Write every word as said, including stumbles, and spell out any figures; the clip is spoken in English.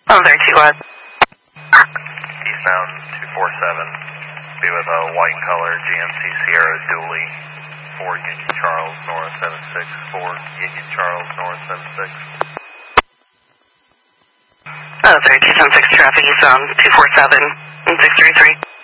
Oh, there, two one. Eastbound two four seven, be with a white color G M C Sierra dually, four Union Charles, North seven six, four Union Charles, North seven six. Oh, sorry, two seven six traffic, eastbound two four seven and six three three.